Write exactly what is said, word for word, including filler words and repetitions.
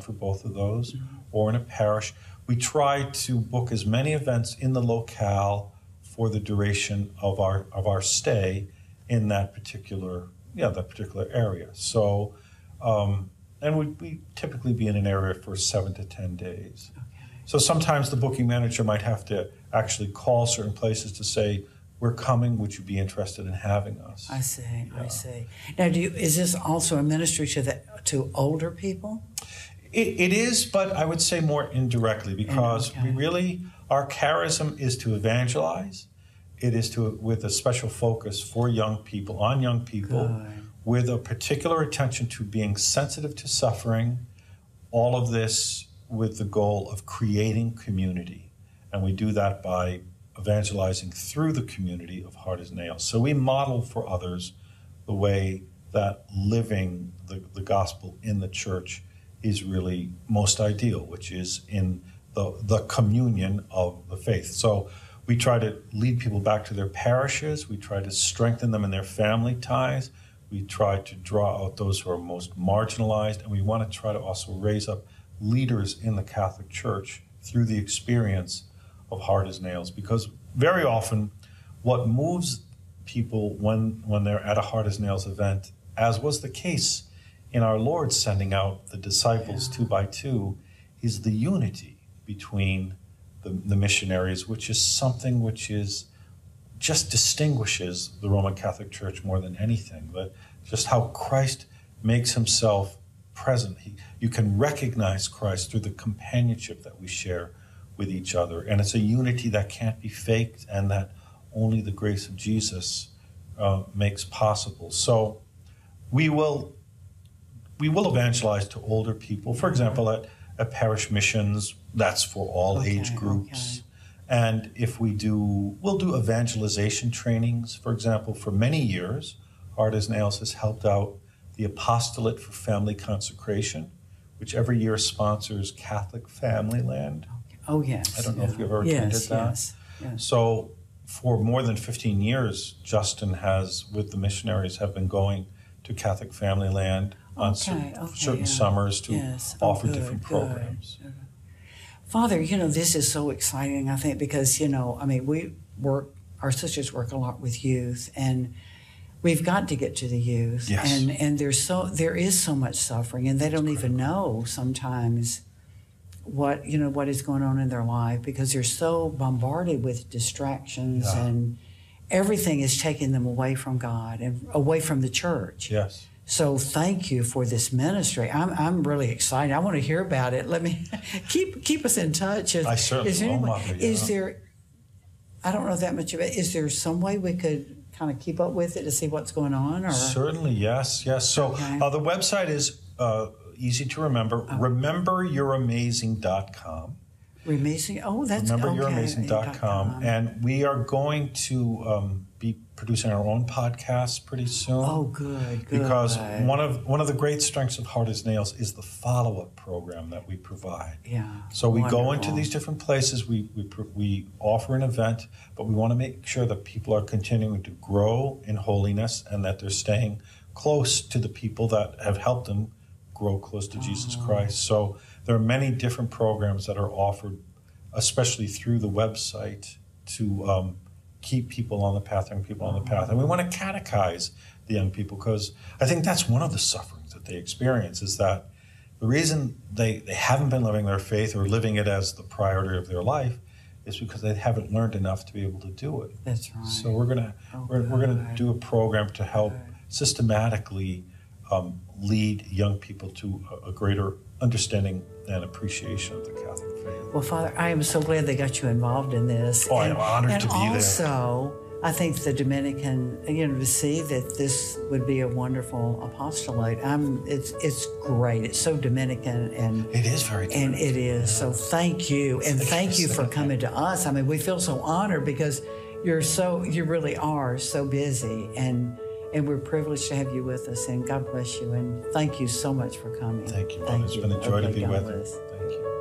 for both of those, mm-hmm. or in a parish. We try to book as many events in the locale for the duration of our of our stay in that particular yeah that particular area. So, um, and we we typically be in an area for seven to ten days. Okay. So sometimes the booking manager might have to actually call certain places to say, we're coming, would you be interested in having us? I see, yeah. I see. Now, do you, is this also a ministry to the to older people? It, it is, but I would say more indirectly, because okay. we really, our charism is to evangelize. It is to with a special focus for young people, on young people, Good. With a particular attention to being sensitive to suffering, all of this with the goal of creating community. And we do that by evangelizing through the community of Hard as Nails. So we model for others the way that living the, the gospel in the church is really most ideal, which is in the, the communion of the faith. So we try to lead people back to their parishes. We try to strengthen them in their family ties. We try to draw out those who are most marginalized. And we want to try to also raise up leaders in the Catholic Church through the experience of Hard as Nails, because very often what moves people when when they're at a Hard as Nails event, as was the case in our Lord sending out the disciples yeah. two by two, is the unity between the, the missionaries, which is something which is just distinguishes the Roman Catholic Church more than anything. But just how Christ makes himself present. He, you can recognize Christ through the companionship that we share with each other. And it's a unity that can't be faked and that only the grace of Jesus uh, makes possible. So we will we will evangelize to older people. For example, at, at parish missions, that's for all okay, age groups. Okay. And if we do, we'll do evangelization trainings. For example, for many years, Hard as Nails has helped out the Apostolate for Family Consecration, which every year sponsors Catholic Family Land. Oh, yes. I don't know yeah. if you've ever yes, attended that. Yes, yes. So for more than fifteen years, Justin has, with the missionaries, have been going to Catholic Family Land on okay, certain, okay, certain yeah. summers to yes. offer oh, good, different good. programs. Father, you know, this is so exciting, I think, because, you know, I mean, we work, our sisters work a lot with youth, and we've got to get to the youth. Yes. And and there's so there is so much suffering, and they don't even know sometimes what, you know, what is going on in their life, because they're so bombarded with distractions yeah. and everything is taking them away from God and away from the church. Yes. So thank you for this ministry. I'm I'm really excited. I want to hear about it. Let me keep keep us in touch. Is, I certainly is there, will, any, Mother, yeah. is there, I don't know that much of it. Is there some way we could kind of keep up with it to see what's going on? Or Certainly, yes, yes. So okay. uh, the website is uh, easy to remember, oh. remember you're amazing dot com. Remazing, oh, that's remember okay. you're amazing dot com. And we are going to um, be producing our own podcast pretty soon. Oh, good, good. Because one of one of the great strengths of Hard as Nails is the follow-up program that we provide. Yeah. So we wonderful. go into these different places, we, we we offer an event, but we want to make sure that people are continuing to grow in holiness and that they're staying close to the people that have helped them grow close to oh. Jesus Christ. So there are many different programs that are offered, especially through the website, to um, keep people on the path, young people on the path. And we want to catechize the young people, because I think that's one of the sufferings that they experience, is that the reason they, they haven't been living their faith or living it as the priority of their life is because they haven't learned enough to be able to do it. That's right. So we're gonna oh, we're, we're gonna good. do a program to help good. systematically um, lead young people to a, a greater understanding and appreciation of the Catholic faith. Well, Father, I am so glad they got you involved in this. Oh, and, I'm honored and to be there. And also, I think the Dominican, you know, to see that this would be a wonderful apostolate. I'm, it's it's great. It's so Dominican, and it is very Dominican. And it is. Yeah. So thank you, and thank you for coming to us. I mean, we feel so honored because you're so you really are so busy, and and we're privileged to have you with us. And God bless you, and thank you so much for coming. Thank you. Thank it's you. been a joy okay, to be God with bless. you. Thank you.